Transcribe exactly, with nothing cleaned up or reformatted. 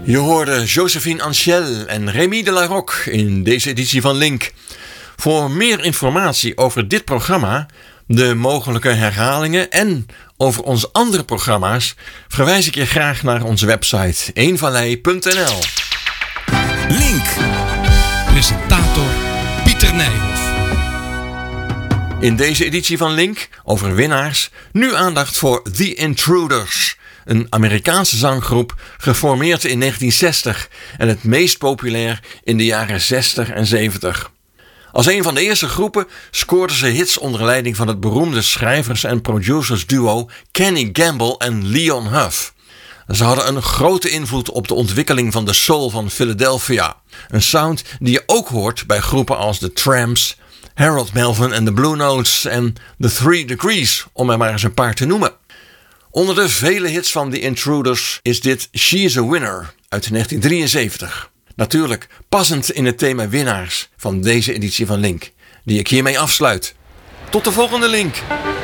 Je hoorde Josephine Anchel en Rémi de la Rocque in deze editie van Link. Voor meer informatie over dit programma, de mogelijke herhalingen en over onze andere programma's verwijs ik je graag naar onze website eenvallei punt n l. Link. Presentator Pieter Nijhoff. In deze editie van Link over winnaars nu aandacht voor The Intruders. Een Amerikaanse zanggroep geformeerd in negentien zestig en het meest populair in de jaren zestig en zeventig. Als een van de eerste groepen scoorden ze hits onder leiding van het beroemde schrijvers- en producersduo Kenny Gamble en Leon Huff. Ze hadden een grote invloed op de ontwikkeling van de soul van Philadelphia. Een sound die je ook hoort bij groepen als The Tramps, Harold Melvin en the Blue Notes en The Three Degrees, om er maar eens een paar te noemen. Onder de vele hits van The Intruders is dit She's a Winner uit negentien drieënzeventig. Natuurlijk passend in het thema winnaars van deze editie van Link, die ik hiermee afsluit. Tot de volgende Link!